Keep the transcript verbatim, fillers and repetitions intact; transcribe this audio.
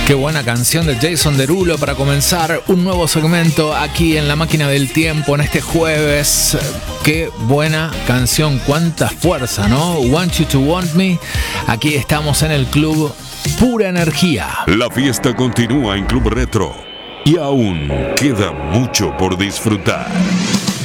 Qué buena canción de Jason Derulo para comenzar un nuevo segmento aquí en La Máquina del Tiempo en este jueves. Qué buena canción, cuánta fuerza, ¿no? Want You to Want Me. Aquí estamos en el club Pura Energía. La fiesta continúa en Club Retro y aún queda mucho por disfrutar.